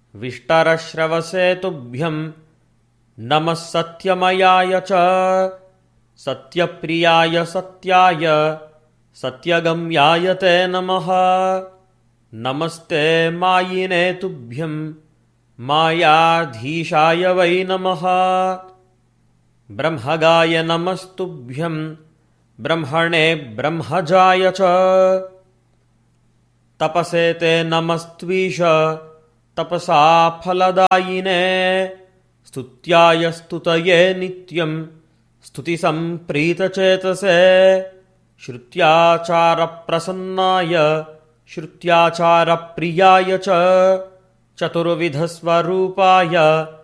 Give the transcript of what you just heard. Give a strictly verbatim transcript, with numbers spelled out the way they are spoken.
विष्टरश्रवसे तुभ्यं नमः सत्यमयाय च सत्यप्रियाय सत्याय सत्यगम्याय ते नमः। नमस्ते मायिने तुभ्यं मायाधीशाय वै नमः। ब्रह्मगाय नमस्तुभ्यं ब्रह्मणे ब्रह्मजाय च तपसे ते नमस्त्वीश तपसा फलदायिने स्तुत्याय स्तुतये नित्यं स्तुतिसम्प्रीतचेतसे श्रुत्याचारप्रसन्नाय श्रुत्याचारप्रियाय च चतुर्विधस्वरूपाय